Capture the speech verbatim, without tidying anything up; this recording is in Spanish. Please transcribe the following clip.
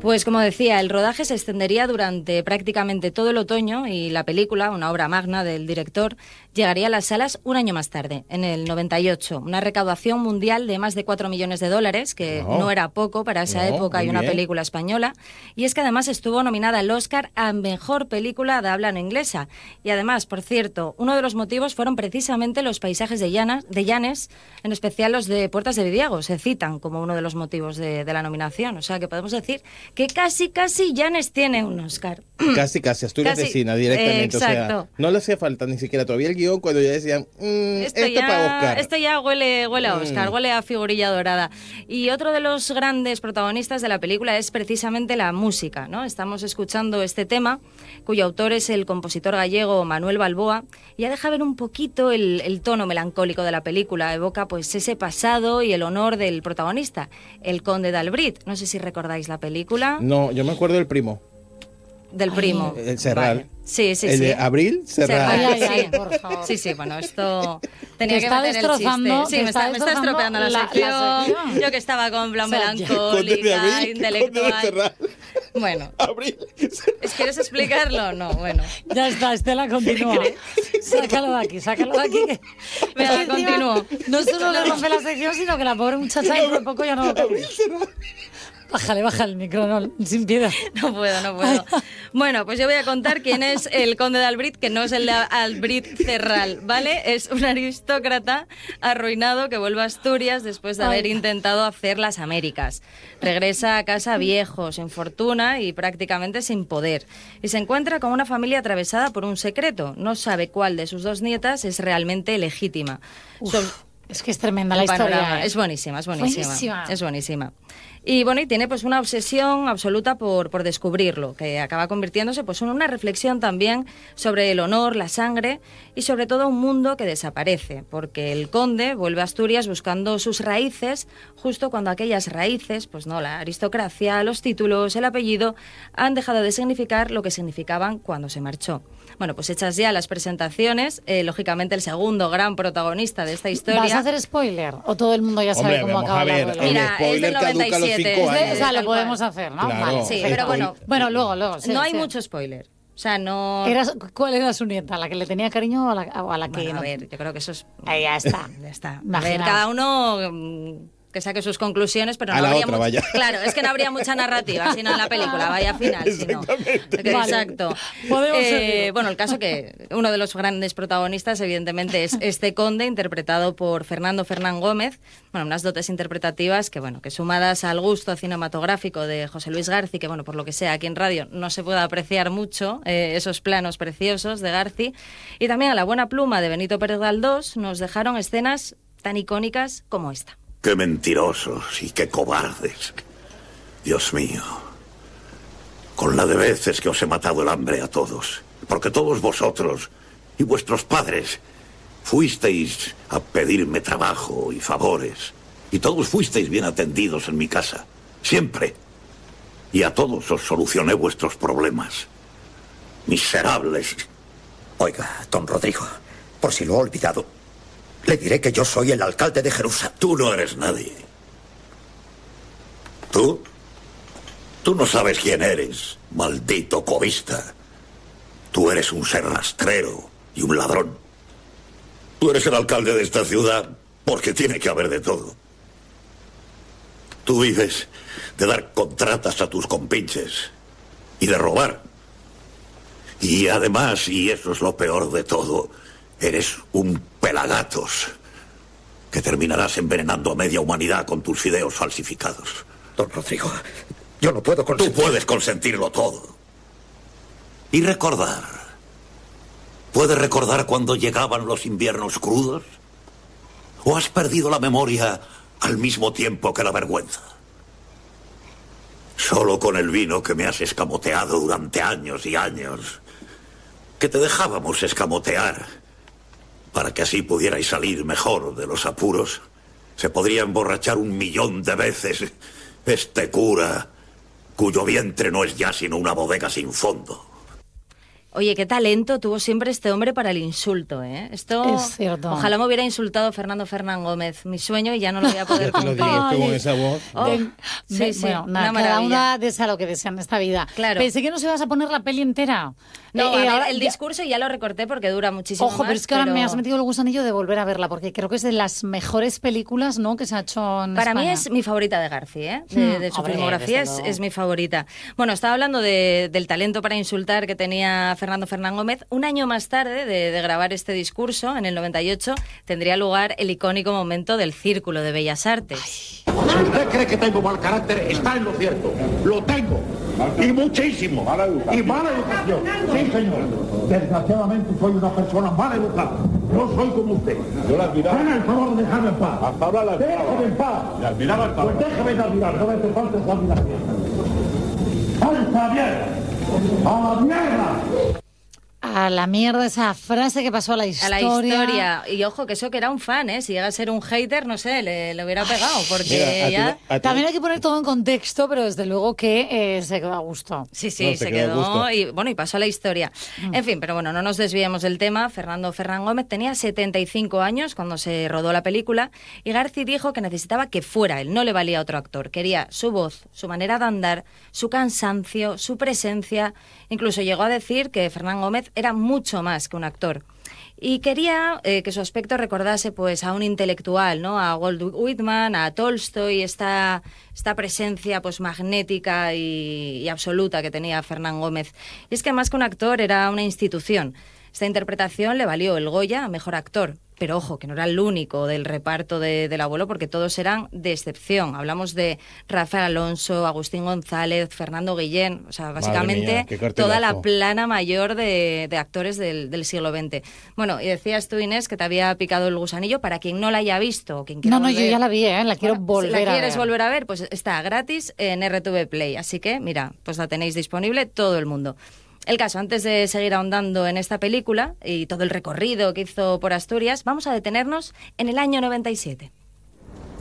Pues como decía, el rodaje se extendería durante prácticamente todo el otoño y la película, una obra magna del director, llegaría a las salas un año más tarde, en el noventa y ocho. Una recaudación mundial de más de cuatro millones de dólares, que no, no era poco para esa no, época y una bien. película española. Y es que además estuvo nominada al Oscar a Mejor Película de Habla No Inglesa. Y además, por cierto, uno de los motivos fueron precisamente los paisajes de, Llanas, de Llanes, en especial los de Puertas de Vidiago. Se citan como uno de los motivos de, de la nominación. O sea que podemos decir que casi, casi Llanes tiene un Oscar. Casi, casi, Asturias Casi, vecina directamente. exacto. O sea, no le hacía falta ni siquiera todavía el guión cuando ya decían, mmm, esto, esto ya, para Oscar. Esto ya huele, huele a Oscar, mm. huele a figurilla dorada. Y otro de los grandes protagonistas de la película es precisamente la música, ¿no? Estamos escuchando este tema, cuyo autor es el compositor gallego Manuel Balboa, y ya deja ver un poquito el, el tono melancólico de la película. Evoca pues ese pasado y el honor del protagonista, el conde de Albrit. No sé si recordáis la película. No, yo me acuerdo del primo. Del primo. El Serral. Vale. Sí, sí, el sí. de Abril, Serral. Serral, ay, ay, sí. por favor. Sí, sí, bueno, esto tenía que que está meter destrozando, el chiste. Sí, me está, me está estropeando la, la, sección. la sección. Yo que estaba con plan o sea, melancólica, Abril, intelectual. Bueno, Abril. ¿quieres explicarlo? No, bueno. Ya está, Estela, continúa. Sácalo de aquí, sácalo de aquí. Que... Venga, continúo. No solo le rompe la sección, sino que la pobre muchacha de un poco ya no lo cabe. Bájale, baja el micro, no, sin piedad. No puedo, no puedo. Bueno, pues yo voy a contar quién es el conde de Albrit, que no es el de Albrit Serral, ¿vale? Es un aristócrata arruinado que vuelve a Asturias después de haber Ay. intentado hacer las Américas. Regresa a casa viejo, sin fortuna y prácticamente sin poder. Y se encuentra con una familia atravesada por un secreto. No sabe cuál de sus dos nietas es realmente legítima. Uf, Son... Es que es tremenda la historia. ¿eh? Es buenísima, es buenísima. Buenísima. Es buenísima. Y bueno, y tiene pues una obsesión absoluta por, por descubrirlo, que acaba convirtiéndose pues en una reflexión también sobre el honor, la sangre y sobre todo un mundo que desaparece, porque el conde vuelve a Asturias buscando sus raíces, justo cuando aquellas raíces, pues no, la aristocracia, los títulos, el apellido, han dejado de significar lo que significaban cuando se marchó. Bueno, pues hechas ya las presentaciones, eh, lógicamente el segundo gran protagonista de esta historia... ¿Vas a hacer spoiler? ¿O todo el mundo ya sabe Hombre, cómo vamos acaba a ver, la el Mira, es del noventa y siete. Es de, o sea, lo podemos hacer, ¿no? Claro. Vale. Sí, pero bueno... Bueno, luego, luego. Sí, no hay sí. mucho spoiler. O sea, no... ¿Era, ¿Cuál era su nieta? ¿La que le tenía cariño o a la, o a la que bueno, no? A ver, yo creo que eso es... Ahí ya está. Ya está. Imaginaos. A ver, cada uno... mm, que saque sus conclusiones, pero no a la habría otra, mucho... vaya. Claro, es que no habría mucha narrativa, sino en la película, vaya final, sino... Vale. Exacto. Podemos Eh, seguir. bueno, el caso que uno de los grandes protagonistas, evidentemente, es este conde, interpretado por Fernando Fernán Gómez. Bueno, unas dotes interpretativas que, bueno, que sumadas al gusto cinematográfico de José Luis Garci, que, bueno, por lo que sea, aquí en radio no se puede apreciar mucho eh, esos planos preciosos de Garci, y también a la buena pluma de Benito Pérez Galdós, nos dejaron escenas tan icónicas como esta. ¡Qué mentirosos y qué cobardes! Dios mío, con la de veces que os he matado el hambre a todos, porque todos vosotros y vuestros padres fuisteis a pedirme trabajo y favores, y todos fuisteis bien atendidos en mi casa, siempre, y a todos os solucioné vuestros problemas. Miserables. Oiga, don Rodrigo, por si lo ha olvidado, le diré que yo soy el alcalde de Jerusalén. Tú no eres nadie. ¿Tú? Tú no sabes quién eres, maldito cobista. Tú eres un ser rastrero y un ladrón. Tú eres el alcalde de esta ciudad porque tiene que haber de todo. Tú vives de dar contratas a tus compinches y de robar. Y además, y eso es lo peor de todo, eres un pelagatos que terminarás envenenando a media humanidad con tus fideos falsificados. Don Rodrigo, yo no puedo consentir... Tú puedes consentirlo todo. Y recordar. ¿Puedes recordar cuando llegaban los inviernos crudos? ¿O has perdido la memoria al mismo tiempo que la vergüenza? Solo con el vino que me has escamoteado durante años y años, que te dejábamos escamotear para que así pudierais salir mejor de los apuros, se podría emborrachar un millón de veces este cura, cuyo vientre no es ya sino una bodega sin fondo. Oye, qué talento tuvo siempre este hombre para el insulto, ¿eh? Esto, es cierto. Ojalá me hubiera insultado Fernando Fernán Gómez, mi sueño, y ya no lo voy a poder Ya te lo cumplir. digo, tú con esa voz. Oh, Ven, sí, ven, sí, bueno, una nada, cada maravilla. una desea lo que desea en esta vida. Claro. Pensé que no se ibas a poner la peli entera. No, Eh, a ver, ahora el ya- discurso ya lo recorté porque dura muchísimo Ojo, más. pero es que ahora pero me has metido el gusanillo de volver a verla, porque creo que es de las mejores películas, ¿no?, que se ha hecho en Para mí España. es mi favorita de García, ¿eh? De, Hmm, de su hombre, filmografía desde es, luego. es mi favorita. Bueno, estaba hablando de- del talento para insultar que tenía Fernando Fernán Gómez. Un año más tarde de, de grabar este discurso, en el noventa y ocho, tendría lugar el icónico momento del Círculo de Bellas Artes. Si usted cree que tengo mal carácter, está en lo cierto. Lo tengo. Y muchísimo. Y mala educación. Sí, señor. Desgraciadamente soy una persona mal educada. No soy como usted. Yo la admiraba. Haga el favor de dejarme en paz. Hasta ahora la admiraba. Déjame en paz. La admiraba hasta ahora. Pues déjame de admirar. No me hace falta esa admiración. ¡Alta mierda! ¡A la mierda! A la mierda esa frase que pasó a la A historia. la historia. Y ojo, que eso que era un fan, ¿eh? Si llega a ser un hater, no sé, le, le hubiera pegado, porque Mira, a ti- ya... a ti- También hay que poner todo en contexto, pero desde luego que eh, se quedó a gusto. Sí, sí, No, se se quedó a quedó gusto. y bueno, y pasó a la historia. En fin, pero bueno, no nos desviemos del tema. Fernando Fernán Gómez tenía setenta y cinco años cuando se rodó la película y Garci dijo que necesitaba que fuera él, no le valía otro actor. Quería su voz, su manera de andar, su cansancio, su presencia. Incluso llegó a decir que Fernán Gómez era mucho más que un actor. Y quería eh, que su aspecto recordase pues a un intelectual, ¿no? A Walt Whitman, a Tolstoy, esta, esta presencia pues magnética y, y absoluta que tenía Fernán Gómez. Y es que más que un actor era una institución. Esta interpretación le valió el Goya a mejor actor. Pero ojo, que no era el único del reparto de, del abuelo, porque todos eran de excepción. Hablamos de Rafael Alonso, Agustín González, Fernando Guillén, o sea, básicamente mía, qué cartelazo. toda la plana mayor de, de actores del, del siglo veinte. Bueno, y decías tú, Inés, que te había picado el gusanillo. Para quien no la haya visto, o quien quiera No, no, yo volver- ya la vi, ¿eh? La quiero Bueno, volver si la a quieres ver. volver a ver, pues está gratis en R T V Play. Así que, mira, pues la tenéis disponible todo el mundo. El caso, antes de seguir ahondando en esta película y todo el recorrido que hizo por Asturias, vamos a detenernos en el año noventa y siete.